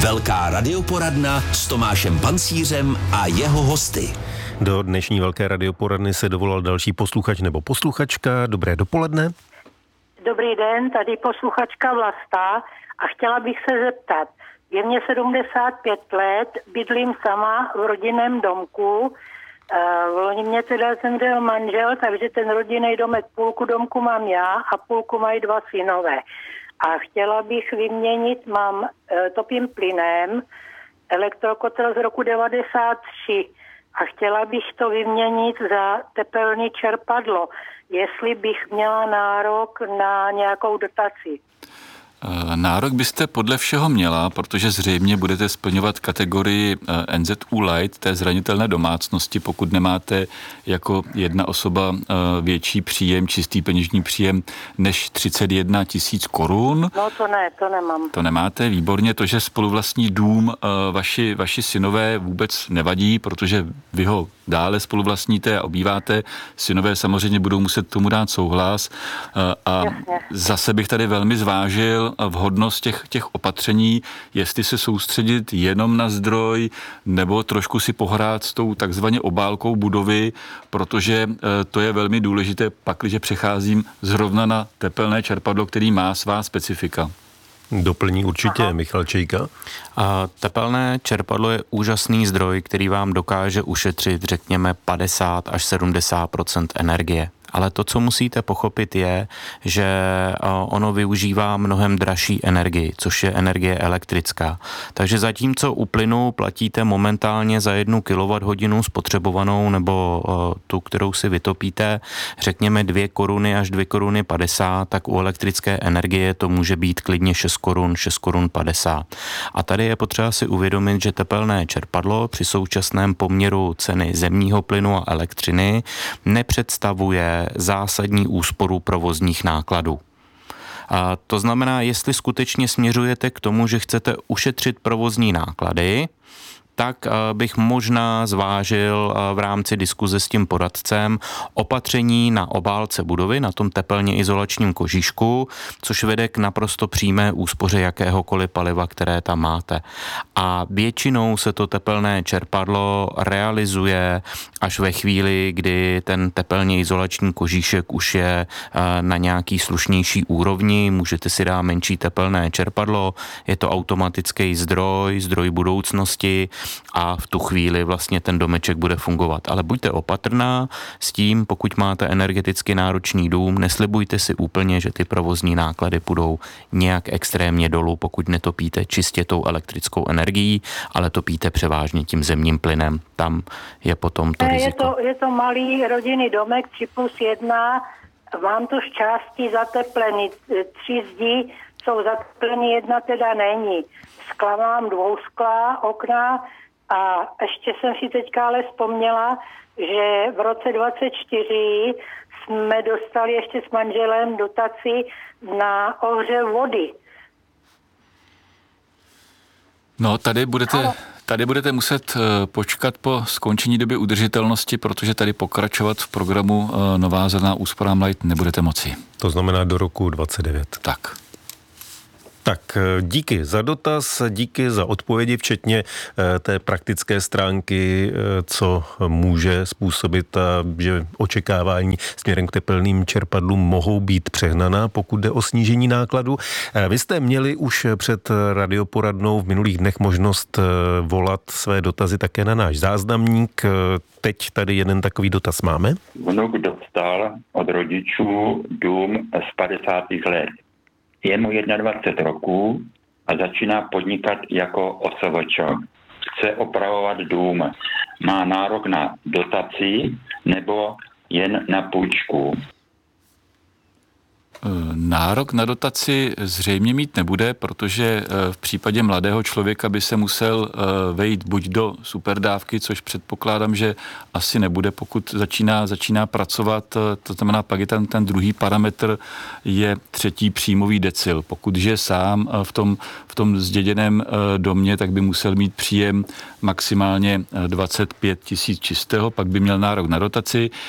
Velká radioporadna s Tomášem Pancířem a jeho hosty. Do dnešní velké radioporadny se dovolal další posluchač nebo posluchačka. Dobré dopoledne. Dobrý den, tady posluchačka Vlasta a chtěla bych se zeptat. Je mně 75 let, bydlím sama v rodinném domku. V loni mě teda zemřel manžel, takže ten rodinný domek, půlku domku mám já a půlku mají dva synové. A chtěla bych vyměnit, topím plynem, elektrokotel z roku 93 a chtěla bych to vyměnit za tepelné čerpadlo, jestli bych měla nárok na nějakou dotaci. Nárok byste podle všeho měla, protože zřejmě budete splňovat kategorii NZU Light, té zranitelné domácnosti, pokud nemáte jako jedna osoba větší příjem, čistý peněžní příjem než 31 000 korun. No to nemám. To nemáte, výborně. To, že spoluvlastní dům vaši synové vůbec nevadí, protože vy ho dále spoluvlastníte a obýváte. Synové samozřejmě budou muset tomu dát souhlas. A zase bych tady velmi zvážil vhodnost těch opatření, jestli se soustředit jenom na zdroj, nebo trošku si pohrát s tou takzvaně obálkou budovy, protože to je velmi důležité, pakliže přecházím zrovna na tepelné čerpadlo, který má svá specifika. Doplní určitě Michal Čejka. Tepelné čerpadlo je úžasný zdroj, který vám dokáže ušetřit, řekněme, 50 až 70% energie. Ale to, co musíte pochopit, je, že ono využívá mnohem dražší energii, což je energie elektrická. Takže zatímco u plynu platíte momentálně za 1 kWh spotřebovanou nebo tu, kterou si vytopíte, řekněme 2 koruny až 2 koruny 50, tak u elektrické energie to může být klidně 6 korun, 6 korun 50. A tady je potřeba si uvědomit, že tepelné čerpadlo při současném poměru ceny zemního plynu a elektřiny nepředstavuje zásadní úsporu provozních nákladů. A to znamená, jestli skutečně směřujete k tomu, že chcete ušetřit provozní náklady, tak bych možná zvážil v rámci diskuze s tím poradcem opatření na obálce budovy, na tom tepelně izolačním kožíšku, což vede k naprosto přímé úspoře jakéhokoliv paliva, které tam máte. A většinou se to tepelné čerpadlo realizuje až ve chvíli, kdy ten tepelně izolační kožíšek už je na nějaký slušnější úrovni, můžete si dát menší tepelné čerpadlo, je to automatický zdroj budoucnosti, a v tu chvíli vlastně ten domeček bude fungovat. Ale buďte opatrná s tím, pokud máte energeticky náročný dům, neslibujte si úplně, že ty provozní náklady půjdou nějak extrémně dolů, pokud netopíte čistě tou elektrickou energií, ale topíte převážně tím zemním plynem. Tam je potom to riziko. Je to malý rodinný domek 3+1, mám to šťastí zateplený, 3 zdi jsou zateplený, 1 teda není. Skla mám 2 okna a ještě jsem si teďka ale vzpomněla, že v roce 24 jsme dostali ještě s manželem dotaci na ohřev vody. No, tady budete muset počkat po skončení doby udržitelnosti, protože tady pokračovat v programu Nová zelená úsporám Light nebudete moci. To znamená do roku 29. Tak díky za dotaz, díky za odpovědi, včetně té praktické stránky, co může způsobit, že očekávání směrem k tepelným čerpadlům mohou být přehnaná, pokud jde o snížení nákladu. Vy jste měli už před radioporadnou v minulých dnech možnost volat své dotazy také na náš záznamník. Teď tady jeden takový dotaz máme. Vnuk dostal od rodičů dům z 50. let. Je mu 21 roků a začíná podnikat jako OSVČ. Chce opravovat dům. Má nárok na dotaci nebo jen na půjčku? Nárok na dotaci zřejmě mít nebude, protože v případě mladého člověka by se musel vejít buď do superdávky, což předpokládám, že asi nebude, pokud začíná pracovat, to znamená pak je ten druhý parametr, je 3. příjmový decil. Pokud žije sám v tom zděděném domě, tak by musel mít příjem maximálně 25 000 čistého, pak by měl nárok na dotaci.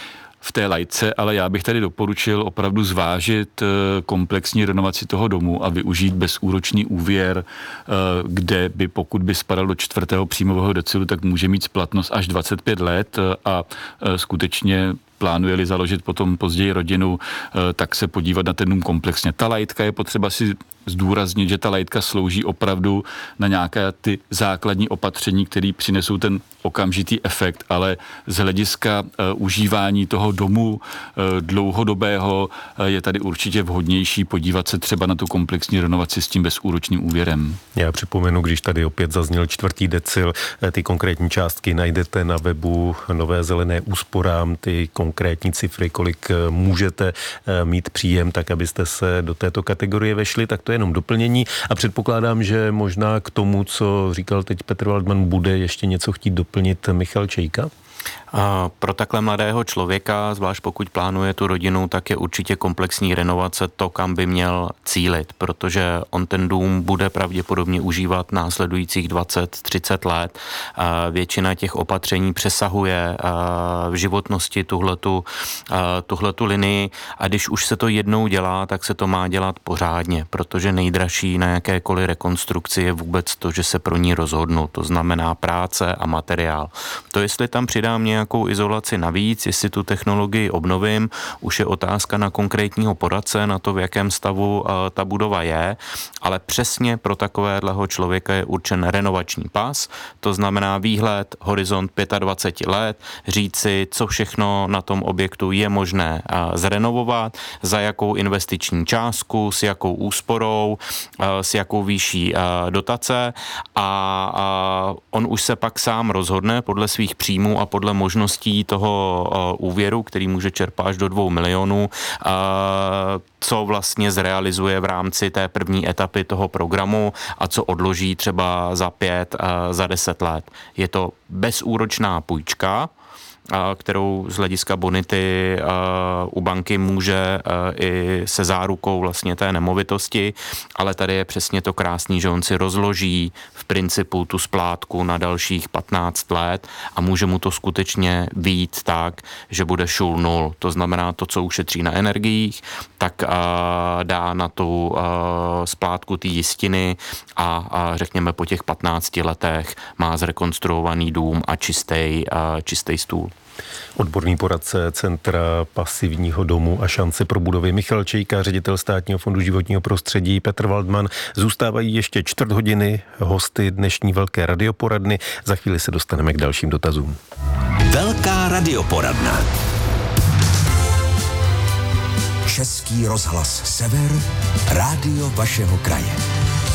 v té lajtce, ale já bych tady doporučil opravdu zvážit komplexní renovaci toho domu a využít bezúročný úvěr, kde by, pokud by spadal do 4. příjmového decilu, tak může mít splatnost až 25 let a skutečně plánuje-li založit potom později rodinu, tak se podívat na ten dům komplexně. Ta lajtka je potřeba si zdůraznit, že ta lajtka slouží opravdu na nějaké ty základní opatření, které přinesou ten okamžitý efekt, ale z hlediska užívání toho domu dlouhodobého je tady určitě vhodnější podívat se třeba na tu komplexní renovaci s tím bezúročným úvěrem. Já připomenu, když tady opět zazněl 4. decil, ty konkrétní částky najdete na webu Nové zelené úsporám, ty konkrétní cifry, kolik můžete mít příjem, tak abyste se do této kategorie vešli, tak to je jenom doplnění a předpokládám, že možná k tomu, co říkal teď Petr Waldman, bude ještě něco chtít doplnit Michal Čejka? Pro takhle mladého člověka, zvlášť pokud plánuje tu rodinu, tak je určitě komplexní renovace to, kam by měl cílit, protože on ten dům bude pravděpodobně užívat následujících 20-30 let. Většina těch opatření přesahuje v životnosti tuhletu linii a když už se to jednou dělá, tak se to má dělat pořádně, protože nejdražší na jakékoliv rekonstrukci je vůbec to, že se pro ní rozhodnu, to znamená práce a materiál. To, jestli tam přidám nějakou izolaci navíc, jestli tu technologii obnovím, už je otázka na konkrétního poradce, na to, v jakém stavu ta budova je, ale přesně pro takového člověka je určen renovační pas, to znamená výhled, horizont 25 let, říci, co všechno na tom objektu je možné zrenovovat, za jakou investiční částku, s jakou úsporou, s jakou výší dotace a on už se pak sám rozhodne podle svých příjmů a podle možností toho úvěru, který může čerpat až do 2 milionů, co vlastně zrealizuje v rámci té první etapy toho programu a co odloží třeba za 5, za 10 let. Je to bezúročná půjčka, kterou z hlediska bonity u banky může i se zárukou vlastně té nemovitosti, ale tady je přesně to krásný, že on si rozloží v principu tu splátku na dalších 15 let a může mu to skutečně vyjít tak, že bude šul nul. To znamená to, co ušetří na energiích, tak dá na tu splátku té jistiny a řekněme po těch 15 letech má zrekonstruovaný dům a čistý stůl. Odborný poradce Centra pasivního domu a šance pro budovy Michal Čejka, ředitel Státního fondu životního prostředí Petr Waldman. Zůstávají ještě 4 hodiny hosty dnešní velké radioporadny. Za chvíli se dostaneme k dalším dotazům. Velká radioporadna. Český rozhlas Sever, rádio vašeho kraje.